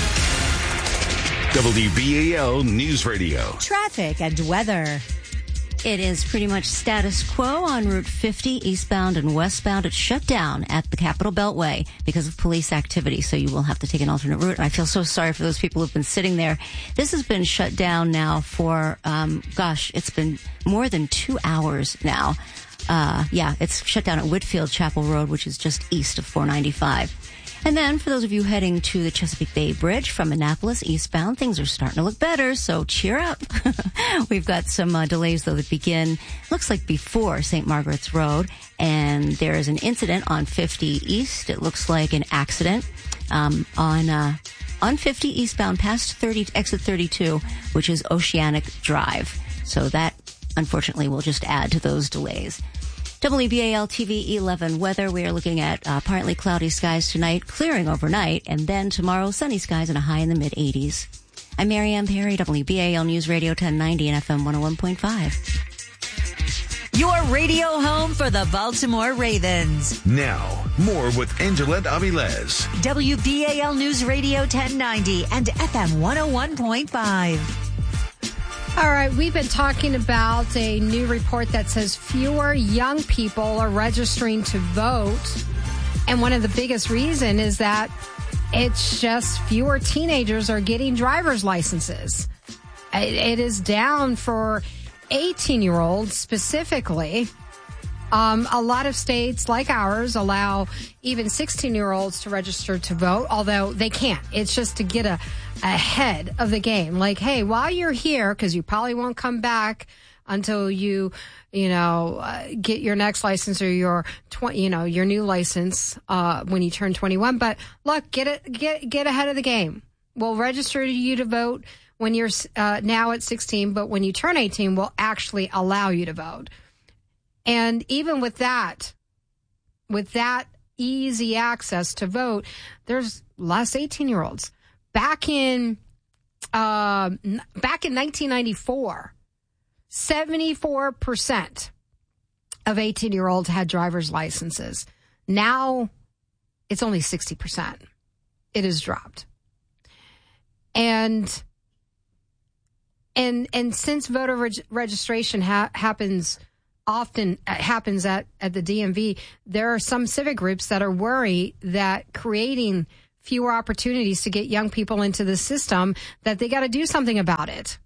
S1: W B A L News Radio.
S12: Traffic and weather. It is pretty much status quo on Route fifty, eastbound and westbound. It's shut down at the Capitol Beltway because of police activity, so you will have to take an alternate route. And I feel so sorry for those people who've been sitting there. This has been shut down now for, um, gosh, it's been more than two hours now. Uh, yeah, it's shut down at Whitfield Chapel Road, which is just east of four ninety-five. And then for those of you heading to the Chesapeake Bay Bridge from Annapolis eastbound, things are starting to look better, so cheer up. We've got some uh, delays, though, that begin, looks like before Saint Margaret's Road, and there is an incident on fifty East. It looks like an accident um, on uh, on fifty eastbound past thirty, exit thirty-two, which is Oceanic Drive. So that, unfortunately, will just add to those delays. W B A L T V eleven weather. We are looking at uh, partly cloudy skies tonight, clearing overnight, and then tomorrow sunny skies and a high in the mid eighties. I'm Marianne Perry, W B A L News Radio ten ninety and F M one oh one point five.
S8: Your radio home for the Baltimore Ravens.
S1: Now, more with Angela Avilés.
S8: W B A L News Radio ten ninety and F M one oh one point five.
S17: All right, we've been talking about a new report that says fewer young people are registering to vote. And one of the biggest reasons is that it's just fewer teenagers are getting driver's licenses. It, it is down for eighteen-year-olds specifically. Um, a lot of states like ours allow even sixteen-year-olds to register to vote, although they can't. It's just to get a ahead of the game. Like, hey, while you're here, because you probably won't come back until you, you know, uh, get your next license or your, tw- you know, your new license uh, when you turn twenty-one. But look, get it, get get ahead of the game. We'll register you to vote when you're uh, now at sixteen, but when you turn eighteen, we'll actually allow you to vote. And even with that, with that easy access to vote, there's less eighteen-year-olds. Back in uh, back in nineteen ninety-four, seventy-four percent of eighteen-year-olds had driver's licenses. Now, it's only sixty percent. It has dropped. And and and since voter reg- registration ha- happens often uh, happens at, at the D M V, there are some civic groups that are worried that creating fewer opportunities to get young people into the system, that they got to do something about it.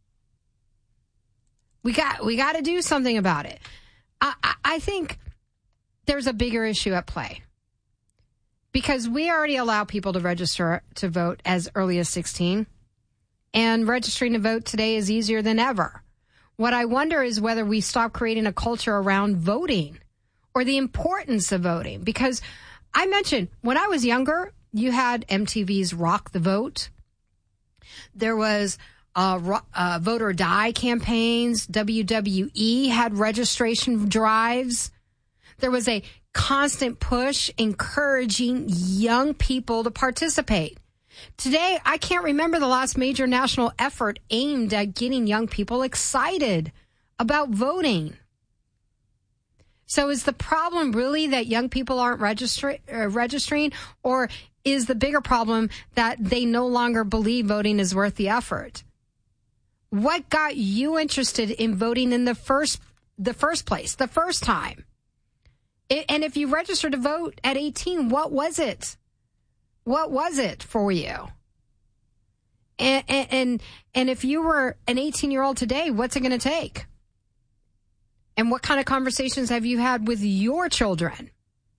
S17: We got we got to do something about it. I, I, I think there's a bigger issue at play. Because we already allow people to register to vote as early as sixteen. And registering to vote today is easier than ever. What I wonder is whether we stop creating a culture around voting or the importance of voting. Because I mentioned when I was younger, you had M T V's Rock the Vote. There was uh, uh, Vote or Die campaigns. W W E had registration drives. There was a constant push encouraging young people to participate. Today, I can't remember the last major national effort aimed at getting young people excited about voting. So is the problem really that young people aren't registri- uh, registering, or is the bigger problem that they no longer believe voting is worth the effort? What got you interested in voting in the first the first place, the first time? And if you registered to vote at eighteen, what was it? What was it for you? And and and if you were an eighteen-year-old today, what's it going to take? And what kind of conversations have you had with your children?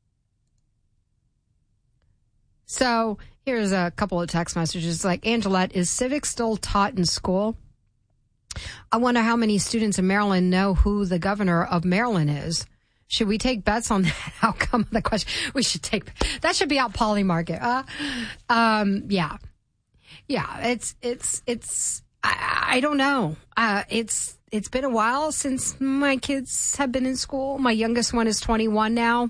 S17: So here's a couple of text messages. Like, Angelette, is civics still taught in school? I wonder how many students in Maryland know who the governor of Maryland is. Should we take bets on that outcome of the question? We should take, that should be out Polymarket. Uh, um, yeah. Yeah, it's, it's, it's, I, I don't know. Uh, it's, it's been a while since my kids have been in school. My youngest one is twenty-one now.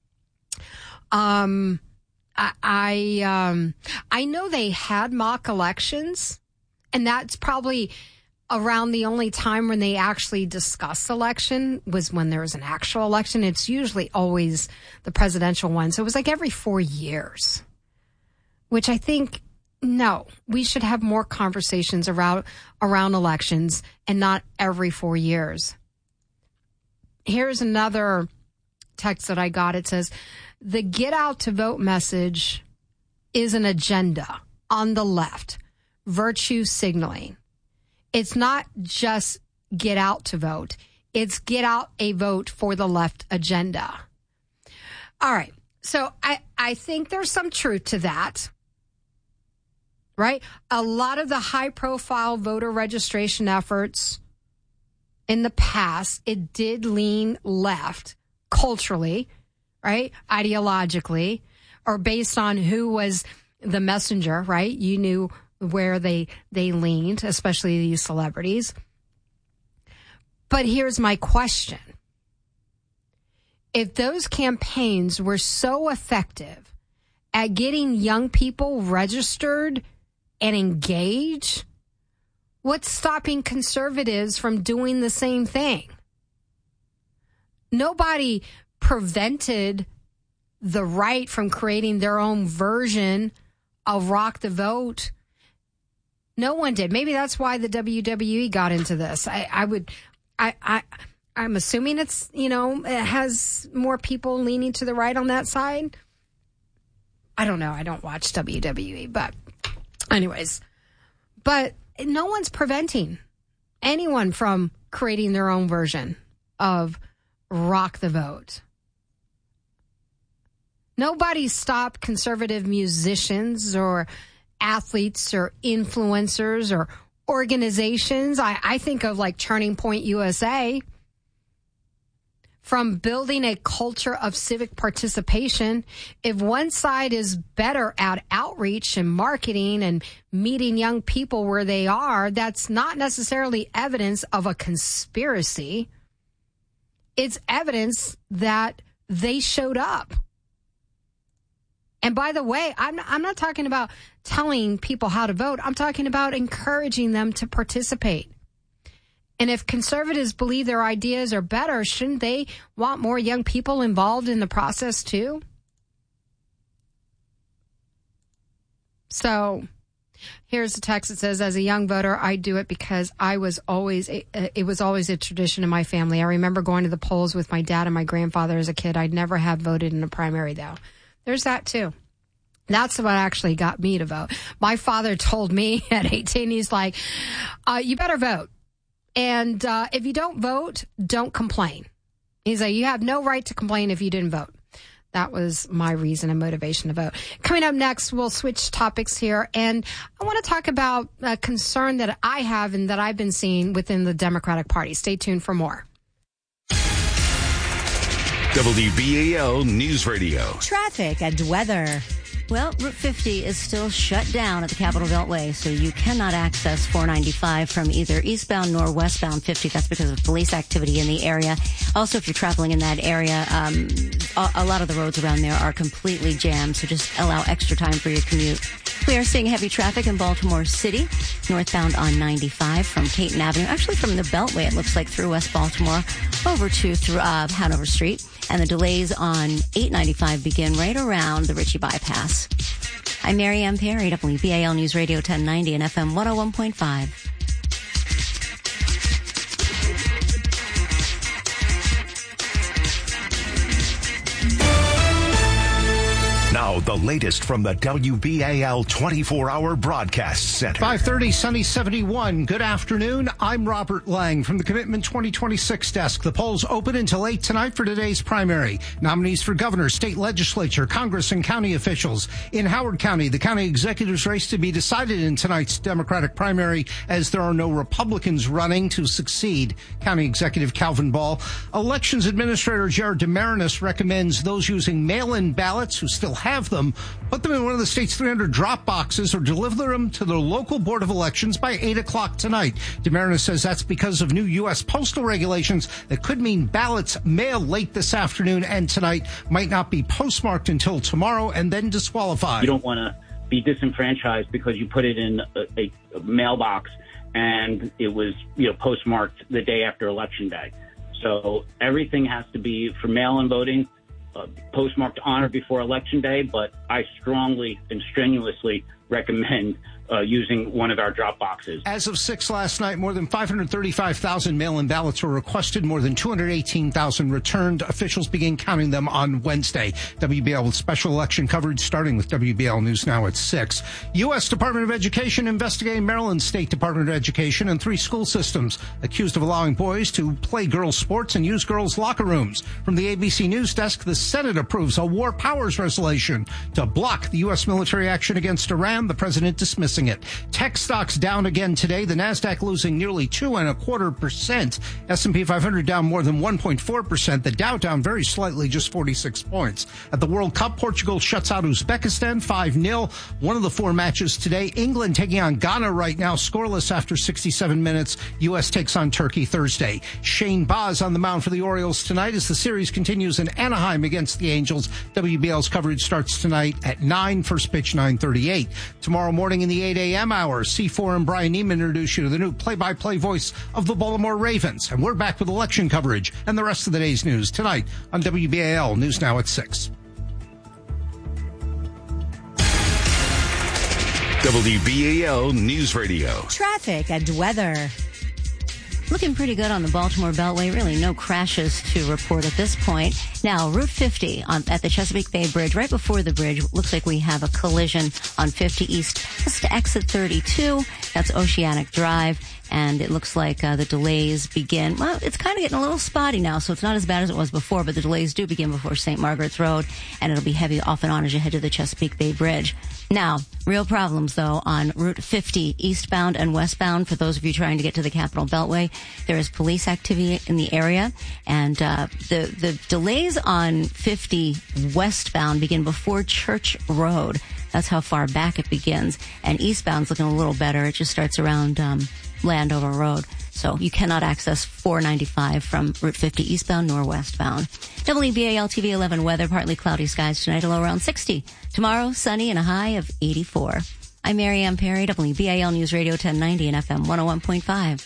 S17: Um, I, I, um, I know they had mock elections, and that's probably around the only time when they actually discuss election was when there was an actual election. It's usually always the presidential one. So it was like every four years, which I think, no, we should have more conversations around, around elections and not every four years. Here's another text that I got. It says, the get out to vote message is an agenda on the left, virtue signaling. It's not just get out to vote. It's get out a vote for the left agenda. All right. So I, I think there's some truth to that, right? A lot of the high profile voter registration efforts in the past, it did lean left culturally, right? Ideologically, or based on who was the messenger, right? You knew where they they leaned, especially these celebrities. But here's my question. If those campaigns were so effective at getting young people registered and engaged, what's stopping conservatives from doing the same thing? Nobody prevented the right from creating their own version of Rock the Vote. No one did. Maybe that's why the W W E got into this. I, I would, I, I, I'm assuming it's, you know, it has more people leaning to the right on that side. I don't know. I don't watch W W E, but anyways, but no one's preventing anyone from creating their own version of Rock the Vote. Nobody stopped conservative musicians or athletes or influencers or organizations. I, I think of like Turning Point U S A from building a culture of civic participation. If one side is better at outreach and marketing and meeting young people where they are, that's not necessarily evidence of a conspiracy. It's evidence that they showed up. And by the way, I'm not, I'm not talking about telling people how to vote. I'm talking about encouraging them to participate. And if conservatives believe their ideas are better, shouldn't they want more young people involved in the process too? So here's the text that says, as a young voter, I do it because I was always, it was always a tradition in my family. I remember going to the polls with my dad and my grandfather as a kid. I'd never have voted in a primary though. There's that too. That's what actually got me to vote. My father told me at eighteen, he's like, uh, you better vote. And uh, if you don't vote, don't complain. He's like, you have no right to complain if you didn't vote. That was my reason and motivation to vote. Coming up next, we'll switch topics here. And I want to talk about a concern that I have and that I've been seeing within the Democratic Party. Stay tuned for more.
S1: W B A L News Radio.
S12: Traffic and weather. Well, Route fifty is still shut down at the Capitol Beltway, so you cannot access four ninety-five from either eastbound nor westbound fifty. That's because of police activity in the area. Also, if you're traveling in that area, um, a, a lot of the roads around there are completely jammed, so just allow extra time for your commute. We are seeing heavy traffic in Baltimore City, northbound on ninety-five from Caton Avenue. Actually, from the Beltway, it looks like through West Baltimore over to through uh, Hanover Street. And the delays on eight ninety-five begin right around the Ritchie Bypass. I'm Mary Ann Perry, W B A L News Radio ten ninety and F M one oh one point five.
S1: Now, the latest from the W B A L twenty-four hour broadcast center.
S14: five thirty, sunny seventy-one. Good afternoon. I'm Robert Lang from the Commitment twenty twenty-six desk. The polls open until eight tonight for today's primary. Nominees for governor, state legislature, Congress, and county officials. In Howard County, the county executive's race to be decided in tonight's Democratic primary as there are no Republicans running to succeed County Executive Calvin Ball. Elections Administrator Jared DeMarinis recommends those using mail-in ballots who still have them, put them in one of the state's three hundred drop boxes or deliver them to the local Board of Elections by eight o'clock tonight. DeMarinis says that's because of new U S postal regulations that could mean ballots mailed late this afternoon and tonight might not be postmarked until tomorrow and then disqualified.
S9: You don't want to be disenfranchised because you put it in a, a, a mailbox and it was, you know, postmarked the day after Election Day. So everything has to be for mail-in voting. Uh, postmarked on or before Election Day, but I strongly and strenuously recommend uh, using one of our drop boxes.
S14: As of six last night, more than five hundred thirty-five thousand mail-in ballots were requested, more than two hundred eighteen thousand returned. Officials begin counting them on Wednesday. W B L with special election coverage starting with W B L News Now at six. U S Department of Education investigating Maryland State Department of Education and three school systems accused of allowing boys to play girls' sports and use girls' locker rooms. From the A B C News desk, the Senate approves a war powers resolution to block the U S military action against Iran, the president dismissing it. Tech stocks down again today. The NASDAQ losing nearly two and a quarter percent. S and P five hundred down more than one point four percent. The Dow down very slightly, just forty-six points. At the World Cup, Portugal shuts out Uzbekistan five nil. One of the four matches today. England taking on Ghana right now, scoreless after sixty-seven minutes. U S takes on Turkey Thursday. Shane Baz on the mound for the Orioles tonight as the series continues in Anaheim against the Angels. W B L's coverage starts tonight at nine, first pitch nine thirty-eight. Tomorrow morning in the eight a.m. hour, C four and Brian Neiman introduce you to the new play-by-play voice of the Baltimore Ravens. And we're back with election coverage and the rest of the day's news tonight on W B A L News Now at six.
S1: W B A L News Radio.
S12: Traffic and weather. Looking pretty good on the Baltimore Beltway. Really no crashes to report at this point. Now, Route fifty on, at the Chesapeake Bay Bridge, right before the bridge, looks like we have a collision on fifty East, just to exit thirty-two. That's Oceanic Drive. And it looks like uh, the delays begin. Well, it's kind of getting a little spotty now, so it's not as bad as it was before, but the delays do begin before Saint Margaret's Road, and it'll be heavy off and on as you head to the Chesapeake Bay Bridge. Now, real problems, though, on Route fifty, eastbound and westbound. For those of you trying to get to the Capitol Beltway, there is police activity in the area, and uh, the, the delays on fifty westbound begin before Church Road. That's how far back it begins. And eastbound's looking a little better. It just starts around um, Landover Road. So you cannot access four ninety-five from Route fifty eastbound nor westbound. W B A L T V eleven weather, partly cloudy skies tonight, a low around sixty. Tomorrow, sunny and a high of eighty-four. I'm Mary Ann Perry, W B A L News Radio ten ninety and F M one oh one point five.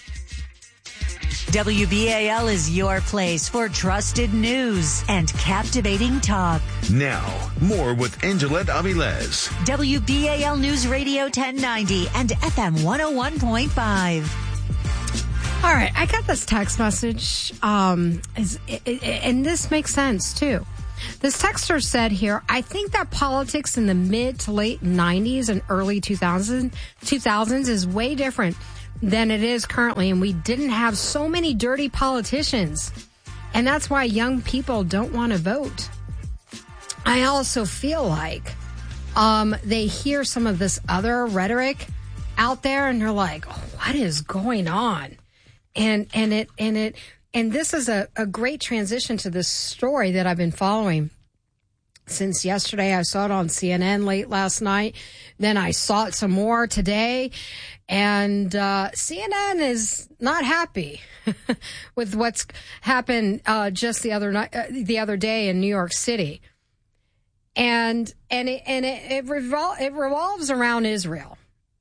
S8: W B A L is your place for trusted news and captivating talk.
S1: Now, more with Angelette Avilés.
S8: W B A L News Radio ten ninety and F M one oh one point five.
S17: All right, I got this text message, um, is, it, it, and this makes sense, too. This texter said here, I think that politics in the mid to late nineties and early two thousands, two thousands is way different than it is currently, and we didn't have so many dirty politicians, and that's why young people don't want to vote. I also feel like um, they hear some of this other rhetoric out there, and they're like, oh, what is going on? And and it and it and this is a, a great transition to this story that I've been following since yesterday. I saw it on C N N late last night. Then I saw it some more today. And uh, C N N is not happy with what's happened uh, just the other night, uh, the other day in New York City. And and it and it it, revol- it revolves around Israel.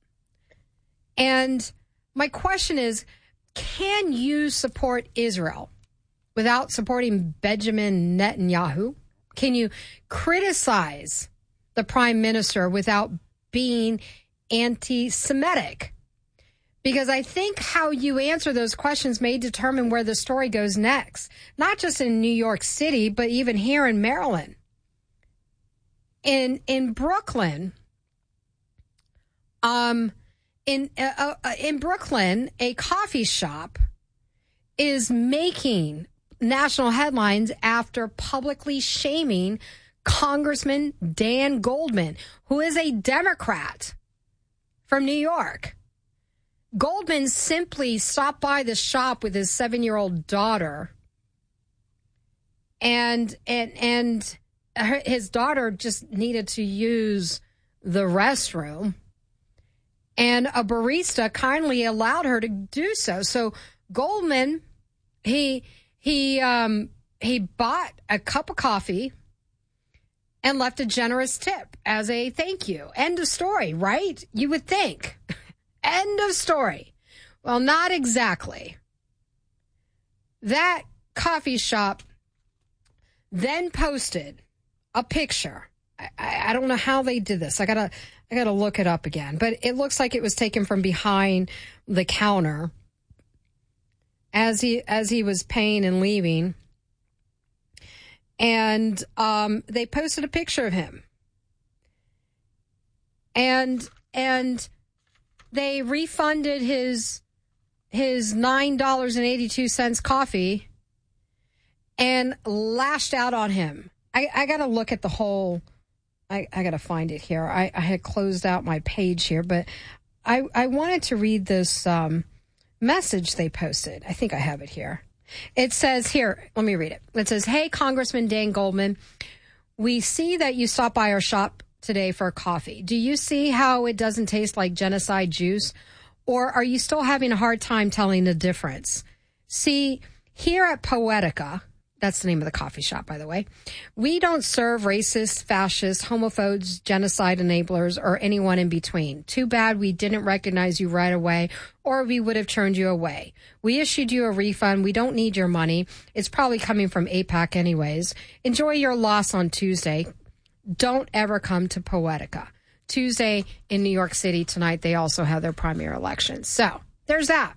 S17: And my question is, can you support Israel without supporting Benjamin Netanyahu? Can you criticize the prime minister without being anti-Semitic? Because I think how you answer those questions may determine where the story goes next, not just in New York City, but even here in Maryland. In in Brooklyn, um, in uh, uh, in Brooklyn, a coffee shop is making national headlines after publicly shaming Congressman Dan Goldman, who is a Democrat from New York. Goldman simply stopped by the shop with his seven-year-old daughter, and and and her, his daughter just needed to use the restroom, and a barista kindly allowed her to do so. So Goldman, he he um, he bought a cup of coffee and left a generous tip as a thank you. End of story, right? You would think. End of story. Well, not exactly. That coffee shop then posted a picture. I, I, I don't know how they did this. I gotta, I gotta look it up again. But it looks like it was taken from behind the counter as he as he was paying and leaving. And um, they posted a picture of him. And and they refunded his his nine dollars and eighty-two cents coffee and lashed out on him. I, I got to look at the whole. I, I got to find it here. I, I had closed out my page here, but I, I wanted to read this um, message they posted. I think I have it here. It says here, let me read it. It says, "Hey, Congressman Dan Goldman, we see that you stopped by our shop today for a coffee. Do you see how it doesn't taste like genocide juice? Or are you still having a hard time telling the difference? See, here at Poetica," that's the name of the coffee shop, by the way, "we don't serve racists, fascists, homophobes, genocide enablers, or anyone in between. Too bad we didn't recognize you right away, or we would have turned you away. We issued you a refund. We don't need your money. It's probably coming from AIPAC anyways. Enjoy your loss on Tuesday. Don't ever come to Poetica." Tuesday in New York City tonight, they also have their primary elections. So there's that.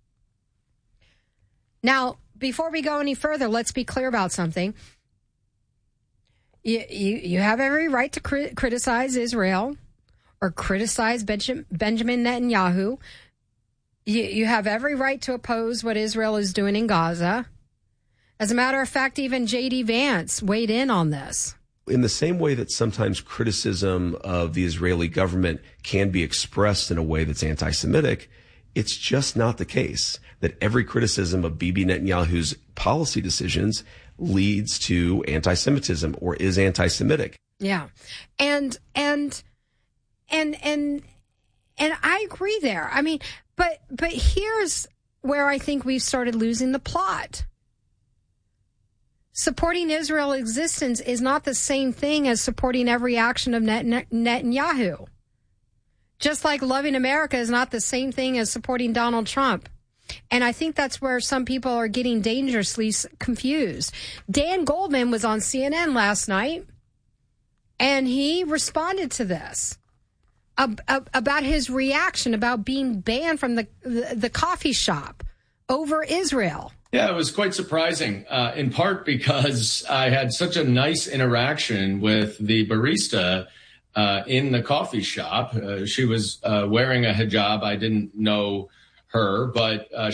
S17: Now, before we go any further, let's be clear about something. You, you, you have every right to cri- criticize Israel or criticize Benj- Benjamin Netanyahu. You, you have every right to oppose what Israel is doing in Gaza. As a matter of fact, even J D Vance weighed in on this.
S10: In the same way that sometimes criticism of the Israeli government can be expressed in a way that's anti-Semitic, it's just not the case that every criticism of Bibi Netanyahu's policy decisions leads to anti-Semitism or is anti-Semitic.
S17: Yeah. And, and, and, and, and I agree there. I mean, but, but here's where I think we've started losing the plot. Supporting Israel's existence is not the same thing as supporting every action of Net- Net- Netanyahu. Just like loving America is not the same thing as supporting Donald Trump. And I think that's where some people are getting dangerously confused. Dan Goldman was on C N N last night, and he responded to this ab- ab- about his reaction about being banned from the, the, the coffee shop over Israel.
S11: Yeah, it was quite surprising, uh, in part because I had such a nice interaction with the barista uh, in the coffee shop. Uh, she was uh, wearing a hijab. I didn't know her, but uh,